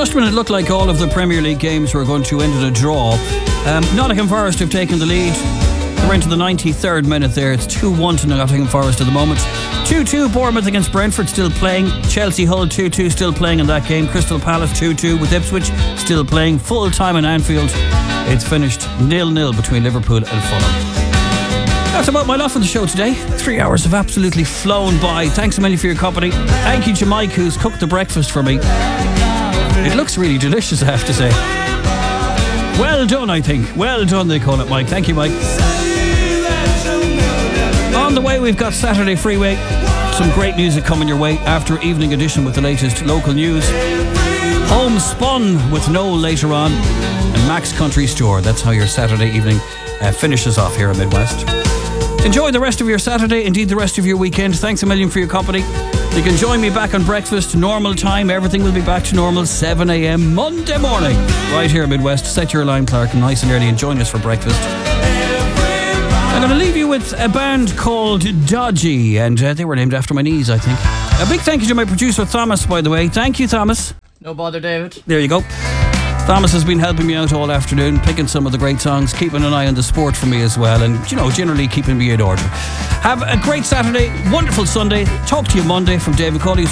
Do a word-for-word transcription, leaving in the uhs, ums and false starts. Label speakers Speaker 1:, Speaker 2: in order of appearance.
Speaker 1: Just when it looked like all of the Premier League games were going to end in a draw, um, Nottingham Forest have taken the lead. They're into the ninety-third minute there. It's two one to Nottingham Forest at the moment. two two Bournemouth against Brentford still playing. Chelsea Hull two two still playing in that game. Crystal Palace two two with Ipswich still playing. Full time in Anfield. It's finished nil nil between Liverpool and Fulham. That's about my lot for the show today. Three hours have absolutely flown by. Thanks a million for your company. Thank you to Mike, who's cooked the breakfast for me. It looks really delicious, I have to say. Well done, I think. Well done, they call it, Mike. Thank you, Mike. On the way, we've got Saturday Freeway. Some great music coming your way after Evening Edition with the latest local news. Homespun with Noel later on. And Max Country Store. That's how your Saturday evening uh, finishes off here in Midwest. Enjoy the rest of your Saturday, indeed the rest of your weekend. Thanks a million for your company. You can join me back on breakfast, normal time. Everything will be back to normal, seven a.m. Monday morning. Right here in Midwest. Set your alarm, Clark, nice and early and join us for breakfast. I'm going to leave you with a band called Dodgy, and uh, they were named after my knees, I think. A big thank you to my producer, Thomas, by the way. Thank you, Thomas.
Speaker 2: No bother, David.
Speaker 1: There you go. Thomas has been helping me out all afternoon, picking some of the great songs, keeping an eye on the sport for me as well, and, you know, generally keeping me in order. Have a great Saturday, wonderful Sunday. Talk to you Monday from David Cawley.